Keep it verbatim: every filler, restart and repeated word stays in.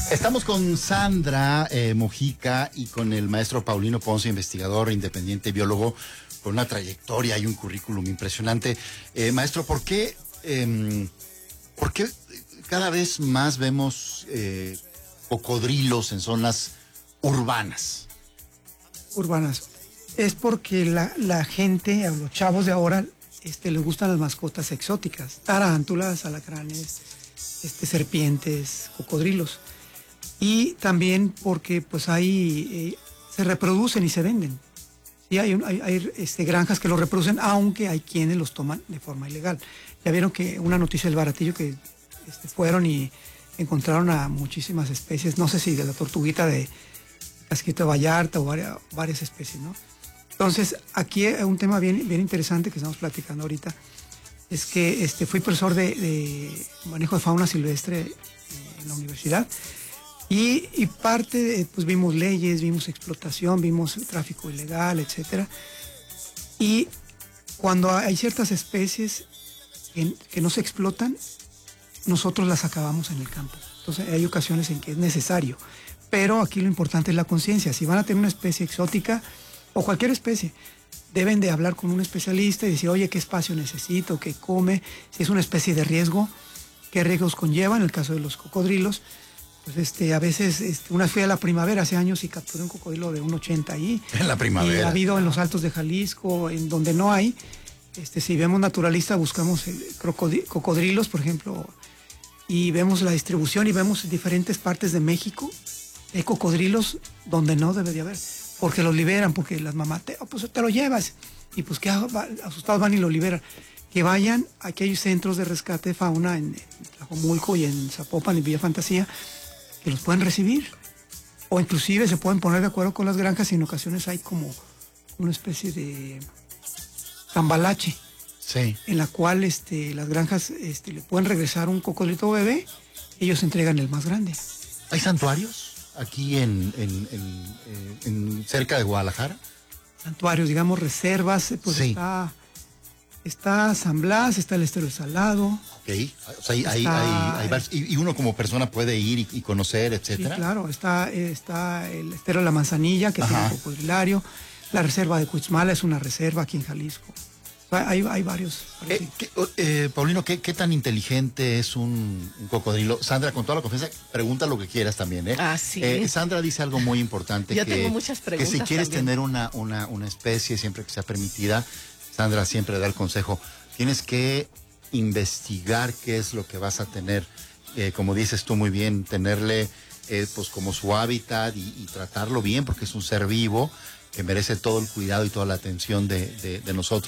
Estamos con Sandra eh, Mojica y con el maestro Paulino Ponce, investigador independiente, biólogo, con una trayectoria y un currículum impresionante. Eh, maestro, ¿por qué, eh, ¿por qué cada vez más vemos eh, cocodrilos en zonas urbanas? Urbanas. Es porque la, la gente, a los chavos de ahora, este, les gustan las mascotas exóticas, tarántulas, alacranes, este, serpientes, cocodrilos. Y también porque pues hay, eh, se reproducen y se venden. Sí, hay, hay, hay este, granjas que los reproducen, aunque hay quienes los toman de forma ilegal. Ya vieron que una noticia del Baratillo que este, fueron y encontraron a muchísimas especies, no sé si de la tortuguita de casquito de Vallarta o varias, varias especies, ¿no? Entonces, aquí hay un tema bien, bien interesante que estamos platicando ahorita, es que este, fui profesor de, de manejo de fauna silvestre eh, en la universidad. Y, y parte, de, pues vimos leyes, vimos explotación, vimos tráfico ilegal, etcétera. Y cuando hay ciertas especies que, que no se explotan, nosotros las acabamos en el campo. Entonces hay ocasiones en que es necesario. Pero aquí lo importante es la conciencia. Si van a tener una especie exótica o cualquier especie, deben de hablar con un especialista y decir, oye, ¿qué espacio necesito? ¿Qué come? Si es una especie de riesgo, ¿qué riesgos conlleva? En el caso de los cocodrilos, pues este, a veces, este, una fui a la primavera hace años y capturé un cocodrilo de uno ochenta ahí. En la primavera. Y ha habido en los altos de Jalisco, en donde no hay. Este, si vemos naturalista, buscamos cocodrilos, por ejemplo, y vemos la distribución y vemos diferentes partes de México. Hay cocodrilos donde no debe de haber, porque los liberan, porque las mamás, te, oh, pues te lo llevas. Y pues que asustados van y lo liberan. Que vayan, aquí hay centros de rescate de fauna en, en Tlajomulco y en Zapopan, en Villa Fantasía, que los pueden recibir, o inclusive se pueden poner de acuerdo con las granjas y en ocasiones hay como una especie de cambalache, sí, en la cual este, las granjas este, le pueden regresar un cocodrilo bebé, ellos entregan el más grande. ¿Hay santuarios aquí en, en, en, en cerca de Guadalajara? Santuarios, digamos, reservas, pues sí. está... Está San Blas, está el Estero Salado. Ok, o sea, hay, hay, hay, hay, y uno como persona puede ir y, y conocer, etcétera. Sí, claro, está, está el Estero de la Manzanilla, que Ajá. tiene un cocodrilario. La reserva de Cuitzmala es una reserva aquí en Jalisco. Hay, hay varios. Eh, ¿qué, eh, Paulino, ¿qué, ¿qué tan inteligente es un, un cocodrilo? Sandra, con toda la confianza, pregunta lo que quieras también, ¿eh? Ah, sí. Eh, Sandra dice algo muy importante. Yo que, tengo muchas preguntas que si quieres también. tener una, una, una especie, siempre que sea permitida, Sandra siempre da el consejo, tienes que investigar qué es lo que vas a tener, eh, como dices tú muy bien, tenerle eh, pues como su hábitat y, y tratarlo bien, porque es un ser vivo que merece todo el cuidado y toda la atención de, de, de nosotros.